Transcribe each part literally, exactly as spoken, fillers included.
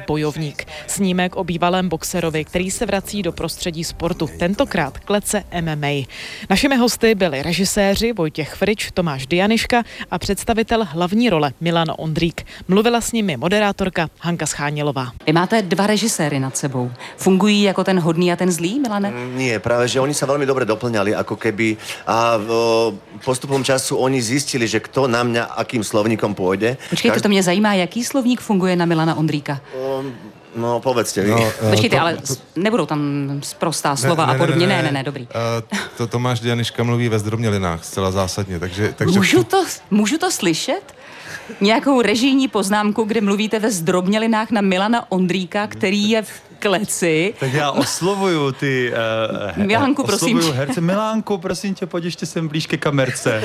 bojovník. Snímek o bývalém boxerovi, který se vrací do prostředí sportu, tentokrát klece M M A. Našimi hosty byli režiséři Vojtěch Frič, Tomáš Dianiška a představitel hlavní role Milan Ondrík. Mluvila s nimi moderátorka Hanka Schánělová. Vy máte dva režiséry nad sebou. Fungují jako ten hodný a ten zlý, Milane? Nie, práve, že oni sa veľmi dobre doplňali, ako keby a o, postupom času oni zistili, že kto na mňa akým slovníkom pôjde. Počkejte, Každ... to mě zajímá, jaký slovník funguje na Milana Ondríka? O, no, povedzte vy. No, Počkejte, to, ale to... nebudou tam sprostá slova ne, ne, a podobně. Ne, ne, ne, ne dobrý. Uh, to Tomáš Dianiška mluví ve zdrobnělinách zcela zásadně, takže... takže... Můžu, to, můžu to slyšet? Nějakou režijní poznámku, kde mluvíte ve zdrobnělinách na Milana Ondríka, který je v kleci. Tak já oslovuju ty... Uh, Milánku, prosím. Oslovuju herce. Milánku, prosím tě, pojď ještě sem blíž ke kamerce.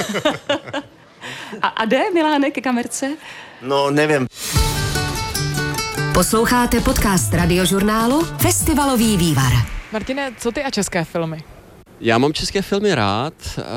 a, a jde Miláne ke kamerce? No, nevím. Posloucháte podcast Radiožurnálu Festivalový vývar. Martine, co ty a české filmy? Já mám české filmy rád.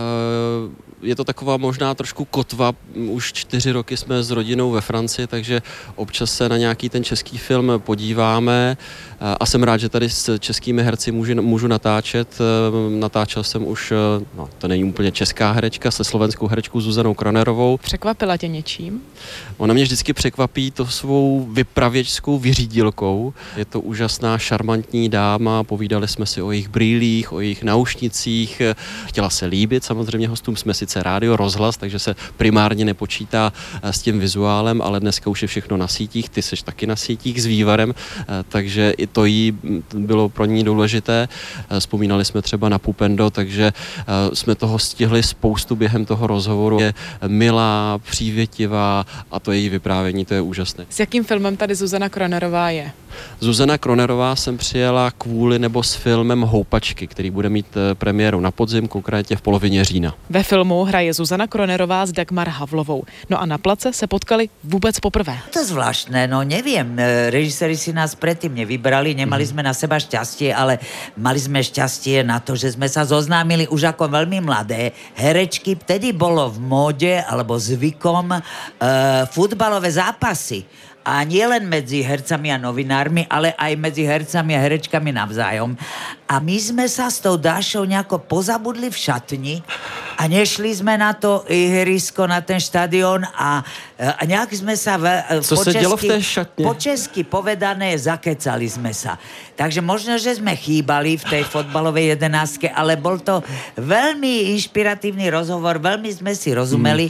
Je to taková možná trošku kotva. Už čtyři roky jsme s rodinou ve Francii, takže občas se na nějaký ten český film podíváme. A jsem rád, že tady s českými herci můžu, můžu natáčet. Natáčel jsem už, no to není úplně česká herečka, se slovenskou herečkou Zuzanou Kronerovou. Překvapila tě něčím? Ona mě vždycky překvapí to svou vypravěčskou vyřídilkou. Je to úžasná, šarmantní dáma, povídali jsme si o jejich brýlích, o jejich náušnicích. Chtěla se líbit, samozřejmě hostům jsme sice rádio, rozhlas, takže se primárně nepočítá s tím vizuálem, ale dneska už je všechno na sítích, ty seš taky na sítích s vývarem, takže i to jí bylo pro ní důležité. Vzpomínali jsme třeba na Pupendo, takže jsme toho stihli spoustu během toho rozhovoru. Je milá, přívětivá a to její vyprávění, to je úžasné. S jakým filmem tady Zuzana Kronerová je? Zuzana Kronerová sem přijela kvůli nebo s filmem Houpačky, který bude mít premiéru na podzim, konkrétně v polovině října. Ve filmu hraje Zuzana Kronerová s Dagmar Havlovou. No a na place se potkali vůbec poprvé. To je zvláštne, no neviem. Režiséri si nás predtým nevybrali, nemali sme na seba šťastie, ale mali sme šťastie na to, že sme sa zoznámili už ako veľmi mladé herečky. Vtedy bolo v móde alebo zvykom e, futbalové zápasy. A nie len medzi hercami a novinármi, ale aj medzi hercami a herečkami navzájom. A my sme sa s tou Dášou nejako pozabudli v šatni a nešli sme na to ihrisko, na ten štadión a, a nejak sme sa v, Co po, se česky, dělo v té šatně? po česky povedané zakecali sme sa. Takže možno, že sme chýbali v tej fotbalovej jedenáctke, ale bol to veľmi inšpiratívny rozhovor, veľmi sme si rozumeli.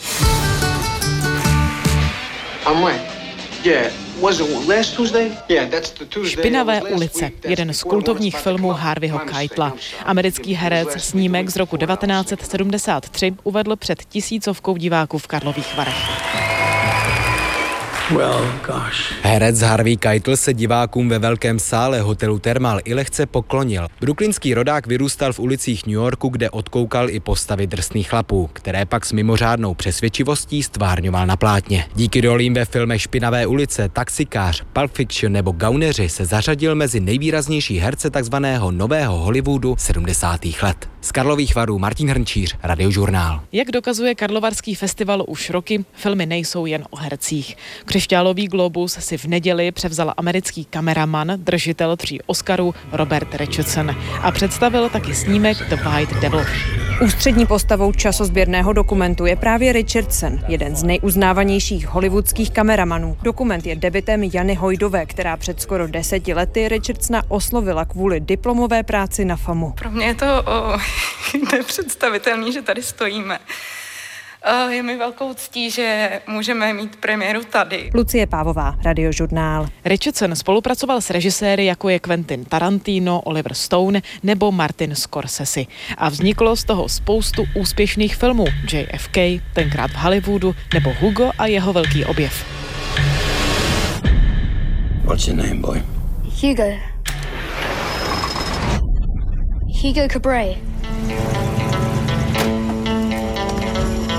Hmm. Yeah, was it last Tuesday? Yeah, that's the Tuesday. Špinavé ulice, jeden z kultovních filmů Harveyho Keitela. Americký herec snímek z roku devatenáct set sedmdesát tři uvedl před tisícovkou diváků v Karlových Varech. Well, gosh. Herec Harvey Keitel se divákům ve velkém sále hotelu Thermal i lehce poklonil. Brooklynský rodák vyrůstal v ulicích New Yorku, kde odkoukal i postavy drsných chlapů, které pak s mimořádnou přesvědčivostí stvárňoval na plátně. Díky rolím ve filmech Špinavé ulice, Taxikář, Pulp Fiction nebo Gauneři se zařadil mezi nejvýraznější herce takzvaného nového Hollywoodu sedmdesátých let. Z Karlových Varů Martin Hrnčíř, Radiožurnál. Jak dokazuje Karlovarský festival už roky, filmy nejsou jen o hercích. Křišťálový globus si v neděli převzal americký kameraman, držitel tří Oscarů Robert Richardson a představil taky snímek The White Devil. Ústřední postavou časozběrného dokumentu je právě Richardson, jeden z nejuznávanějších hollywoodských kameramanů. Dokument je debutem Jany Hojdové, která před skoro deseti lety Richardsona oslovila kvůli diplomové práci na FAMu. Pro mě je to o, nepředstavitelný, že tady stojíme. Je mi velkou ctí, že můžeme mít premiéru tady. Lucie Pávová, Radiožurnál. Richardson spolupracoval s režiséry, jako je Quentin Tarantino, Oliver Stone nebo Martin Scorsese. A vzniklo z toho spoustu úspěšných filmů. J F K, Tenkrát v Hollywoodu nebo Hugo a jeho velký objev. What's your name, boy? Hugo. Hugo Cabret.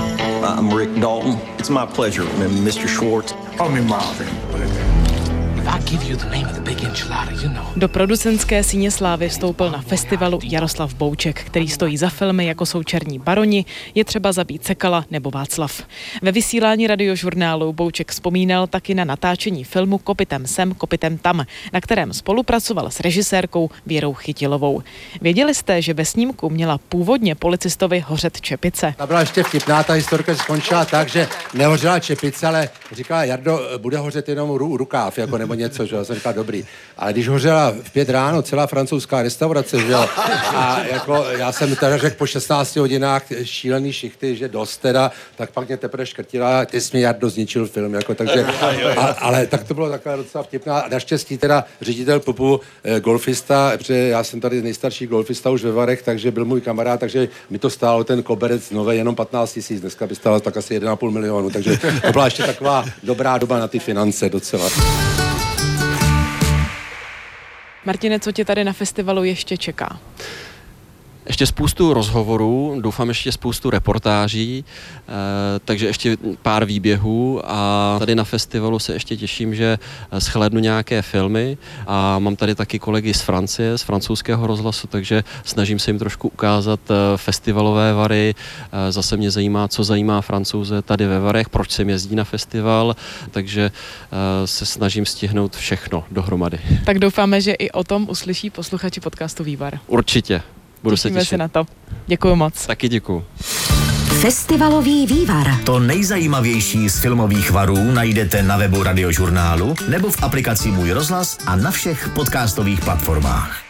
I'm Rick Dalton. It's my pleasure, Mister Schwartz. Call me Marvin. Do producentské síně slávy vstoupil na festivalu Jaroslav Bouček, který stojí za filmy jako jsou Černí baroni, Je třeba zabít Sekala nebo Václav. Ve vysílání Radiožurnálu Bouček vzpomínal taky na natáčení filmu Kopitem sem, kopitem tam, na kterém spolupracoval s režisérkou Věrou Chytilovou. Věděli jste, že ve snímku měla původně policistovi hořet čepice? Ta byla ještě vtipná, ta historka skončila tak, že nehořela čepice, ale říkala, Jardo, bude hořet jenom ru, rukáv, jako nebo něco, že já jsem říkal, dobrý. Ale když hořela v pět ráno celá francouzská restaurace, že jo, a jako já jsem teda řekl po šestnácti hodinách šílený šichty, že dost teda, tak pak mě teprve škrtila, ty jsi mě Jardo zničil film, jako takže, a, ale tak to bylo takové docela vtipná. Naštěstí teda ředitel pubu, eh, golfista, protože já jsem tady nejstarší golfista už ve Varech, takže byl můj kamarád, takže mi to stálo ten koberec nové jenom patnáct tisíc, dneska by stálo tak asi jeden a půl milionu, takže to byla ještě taková dobrá doba na ty finance docela. Martine, co tě tady na festivalu ještě čeká? Ještě spoustu rozhovorů, doufám ještě spoustu reportáží, eh, takže ještě pár výběhů a tady na festivalu se ještě těším, že shlédnu nějaké filmy a mám tady taky kolegy z Francie, z francouzského rozhlasu, takže snažím se jim trošku ukázat festivalové Vary. Eh, zase mě zajímá, co zajímá Francouze tady ve Varech, proč sem jezdí na festival, takže eh, se snažím stihnout všechno dohromady. Tak doufáme, že i o tom uslyší posluchači podcastu Vývar. Určitě. Budu se těšit. se na to. Děkuju moc. Taky děkuju. Festivalový vývar. To nejzajímavější z filmových varů najdete na webu Radiožurnálu nebo v aplikaci Můj rozhlas a na všech podcastových platformách.